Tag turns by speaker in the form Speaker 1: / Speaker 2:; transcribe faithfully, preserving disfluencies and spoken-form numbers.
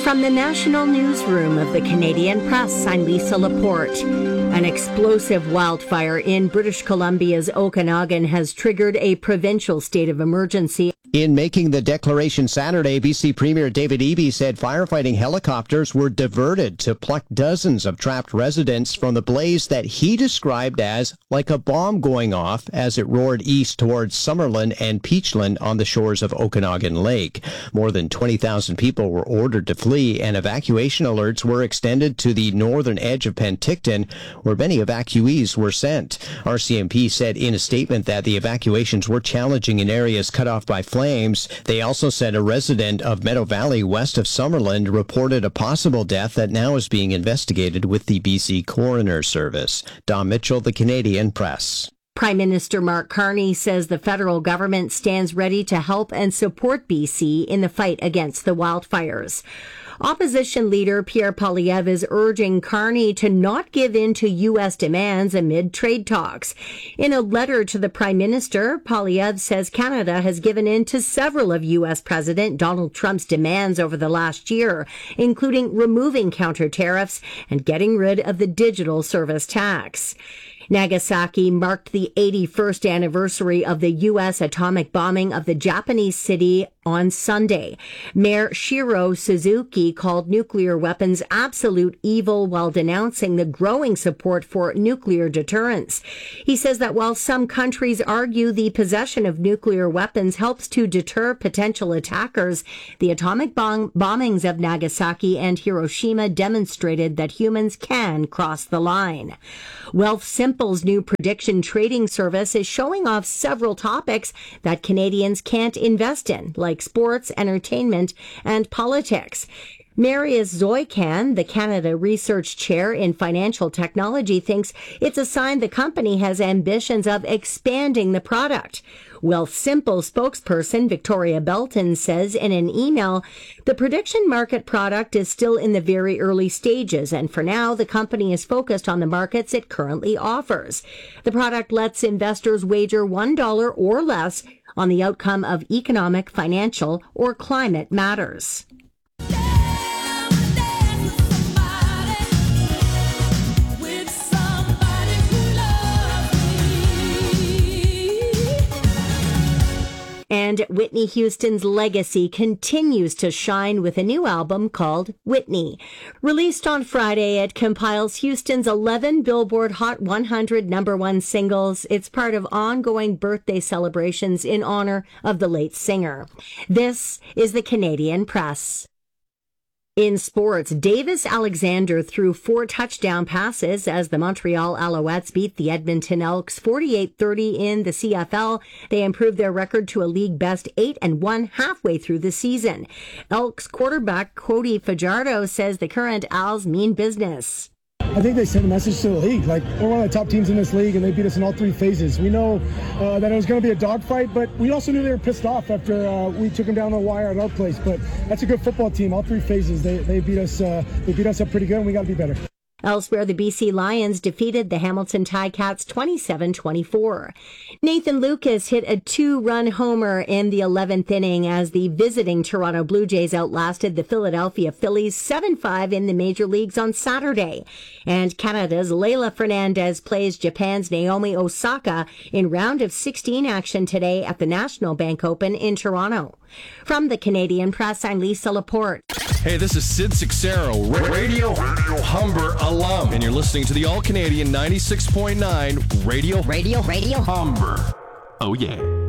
Speaker 1: From the National Newsroom of the Canadian Press, I'm Lisa Laporte. An explosive wildfire in British Columbia's Okanagan has triggered a provincial state of emergency.
Speaker 2: In making the declaration Saturday, B C Premier David Eby said firefighting helicopters were diverted to pluck dozens of trapped residents from the blaze that he described as like a bomb going off as it roared east towards Summerlin and Peachland on the shores of Okanagan Lake. More than twenty thousand people were ordered to flee, and evacuation alerts were extended to the northern edge of Penticton, where many evacuees were sent. R C M P said in a statement that the evacuations were challenging in areas cut off by flames. They also said a resident of Meadow Valley west of Summerland reported a possible death that now is being investigated with the B C Coroner Service. Don Mitchell, the Canadian Press.
Speaker 1: Prime Minister Mark Carney says the federal government stands ready to help and support B C in the fight against the wildfires. Opposition leader Pierre Poilievre is urging Carney to not give in to U S demands amid trade talks. In a letter to the Prime Minister, Poilievre says Canada has given in to several of U S President Donald Trump's demands over the last year, including removing counter tariffs and getting rid of the digital service tax. Nagasaki marked the eighty-first anniversary of the U S atomic bombing of the Japanese city on Sunday. Mayor Shiro Suzuki called nuclear weapons absolute evil while denouncing the growing support for nuclear deterrence. He says that while some countries argue the possession of nuclear weapons helps to deter potential attackers, the atomic bomb- bombings of Nagasaki and Hiroshima demonstrated that humans can cross the line. Wealthsimple's new prediction trading service is showing off several topics that Canadians can't invest in, like sports, entertainment, and politics. Marius Zoican, the Canada Research Chair in Financial Technology, thinks it's a sign the company has ambitions of expanding the product. Wealthsimple spokesperson Victoria Belton says in an email, the prediction market product is still in the very early stages, and for now, the company is focused on the markets it currently offers. The product lets investors wager one dollar or less on the outcome of economic, financial, or climate matters. And Whitney Houston's legacy continues to shine with a new album called Whitney. Released on Friday, it compiles Houston's eleven Billboard Hot one hundred number one singles. It's part of ongoing birthday celebrations in honor of the late singer. This is the Canadian Press. In sports, Davis Alexander threw four touchdown passes as the Montreal Alouettes beat the Edmonton Elks forty-eight thirty in the C F L. They improved their record to a league best eight and one halfway through the season. Elks quarterback Cody Fajardo says the current Als mean business.
Speaker 3: I think they sent a message to the league, like, we're one of the top teams in this league, and they beat us in all three phases. We know uh, that it was going to be a dogfight, but we also knew they were pissed off after uh, we took them down the wire at our place. But that's a good football team. All three phases, they they beat us. Uh, they beat us up pretty good, and we got to be better.
Speaker 1: Elsewhere, the B C Lions defeated the Hamilton Ticats twenty-seven twenty-four. Nathan Lucas hit a two-run homer in the eleventh inning as the visiting Toronto Blue Jays outlasted the Philadelphia Phillies seven five in the major leagues on Saturday. And Canada's Leila Fernandez plays Japan's Naomi Osaka in round of sixteen action today at the National Bank Open in Toronto. From the Canadian Press, I'm Lisa Laporte.
Speaker 4: Hey, this is Sid Sixero, Radio, Radio Humber alum, and you're listening to the All-Canadian ninety-six point nine Radio, Radio, Radio Humber. Oh, yeah.